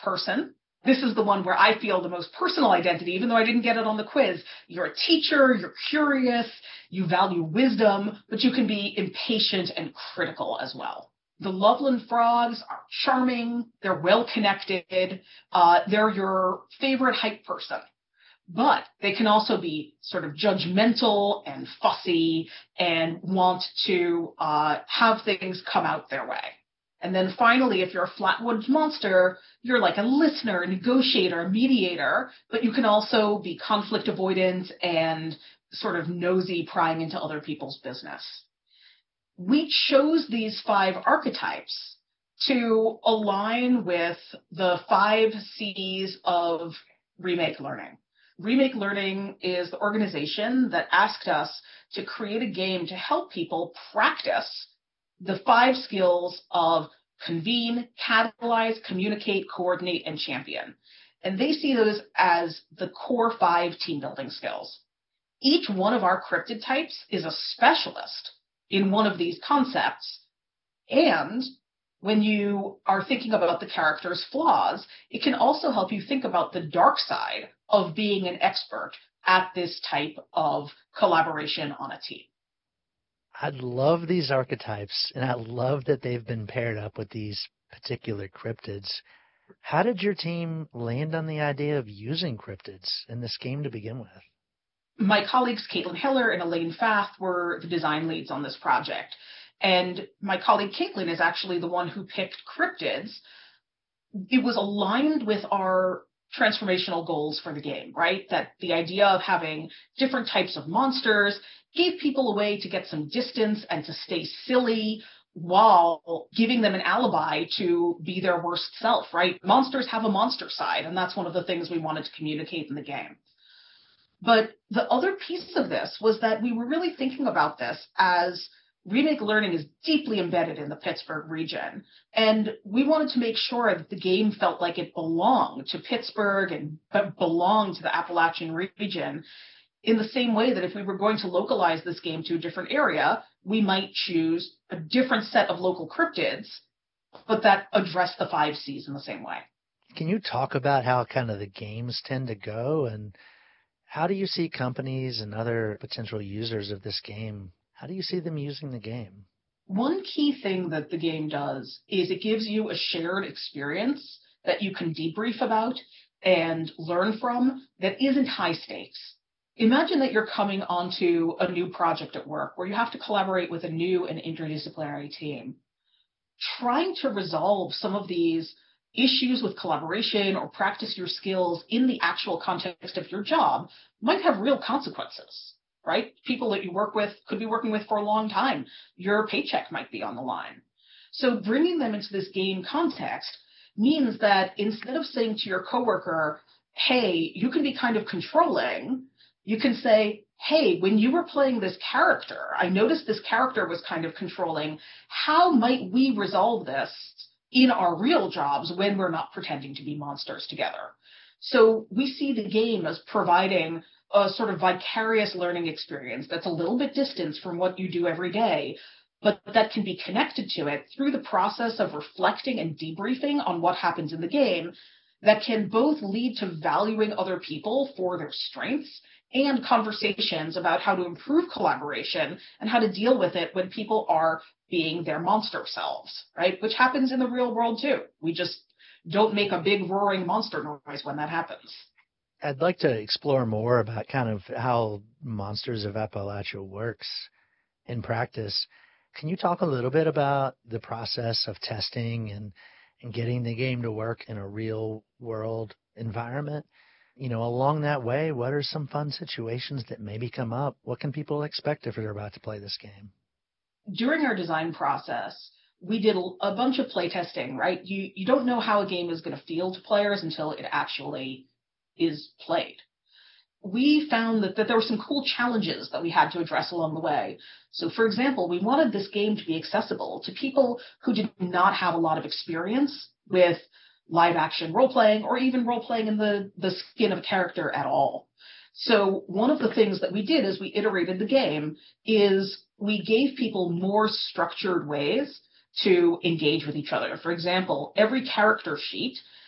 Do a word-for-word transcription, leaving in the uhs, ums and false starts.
person. This is the one where I feel the most personal identity, even though I didn't get it on the quiz. You're a teacher, you're curious, you value wisdom, but you can be impatient and critical as well. The Loveland Frogs are charming, they're well-connected, uh, they're your favorite hype person. But they can also be sort of judgmental and fussy and want to uh, have things come out their way. And then finally, if you're a Flatwoods Monster, you're like a listener, a negotiator, a mediator, but you can also be conflict avoidant and sort of nosy, prying into other people's business. We chose these five archetypes to align with the five C's of Remake Learning. Remake Learning is the organization that asked us to create a game to help people practice the five skills of convene, catalyze, communicate, coordinate, and champion. And they see those as the core five team building skills. Each one of our cryptid types is a specialist in one of these concepts. And when you are thinking about the character's flaws, it can also help you think about the dark side of being an expert at this type of collaboration on a team. I love these archetypes, and I love that they've been paired up with these particular cryptids. How did your team land on the idea of using cryptids in this game to begin with? My colleagues Caitlin Hiller and Elaine Fath were the design leads on this project. And my colleague Caitlin is actually the one who picked cryptids. It was aligned with our transformational goals for the game, right? That the idea of having different types of monsters gave people a way to get some distance and to stay silly while giving them an alibi to be their worst self, right? Monsters have a monster side, and that's one of the things we wanted to communicate in the game. But the other piece of this was that we were really thinking about this as Remake Learning is deeply embedded in the Pittsburgh region, and we wanted to make sure that the game felt like it belonged to Pittsburgh and belonged to the Appalachian region, in the same way that if we were going to localize this game to a different area, we might choose a different set of local cryptids, but that address the five C's in the same way. Can you talk about how kind of the games tend to go, and how do you see companies and other potential users of this game, how do you see them using the game? One key thing that the game does is it gives you a shared experience that you can debrief about and learn from that isn't high stakes. Imagine that you're coming onto a new project at work where you have to collaborate with a new and interdisciplinary team. Trying to resolve some of these issues with collaboration or practice your skills in the actual context of your job might have real consequences, right? People that you work with could be working with for a long time. Your paycheck might be on the line. So bringing them into this game context means that instead of saying to your coworker, hey, you can be kind of controlling, you can say, hey, when you were playing this character, I noticed this character was kind of controlling. How might we resolve this in our real jobs when we're not pretending to be monsters together? So we see the game as providing a sort of vicarious learning experience that's a little bit distant from what you do every day, but that can be connected to it through the process of reflecting and debriefing on what happens in the game that can both lead to valuing other people for their strengths and conversations about how to improve collaboration and how to deal with it when people are being their monster selves, right? Which happens in the real world too. We just don't make a big roaring monster noise when that happens. I'd like to explore more about kind of how Monsters of Appalachia works in practice. Can you talk a little bit about the process of testing and, and getting the game to work in a real world environment? You know, along that way, what are some fun situations that maybe come up? What can people expect if they're about to play this game? During our design process, we did a bunch of play testing, right? You, you don't know how a game is going to feel to players until it actually is played. We found that, that there were some cool challenges that we had to address along the way. So, for example, we wanted this game to be accessible to people who did not have a lot of experience with live action role-playing or even role-playing in the, the skin of a character at all. So one of the things that we did as we iterated the game is we gave people more structured ways to engage with each other. For example, every character sheet